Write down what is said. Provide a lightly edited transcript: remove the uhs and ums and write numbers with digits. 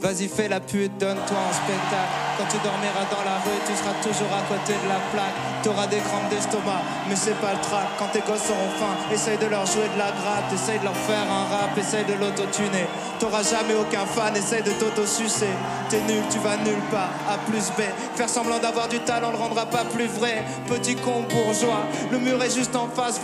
Vas-y fais la pute, donne-toi un spectacle. Quand tu dormiras dans la rue, tu seras toujours à côté de la plaque. T'auras des crampes d'estomac, mais c'est pas le trac. Quand tes gosses auront faim, essaye de leur jouer de la gratte. Essaye de leur faire un rap, essaye de l'auto-tuner. T'auras jamais aucun fan, essaye de t'auto-sucer. T'es nul, tu vas nulle part, A plus B. Faire semblant d'avoir du talent le rendra pas plus vrai. Petit con bourgeois, le mur est juste en face.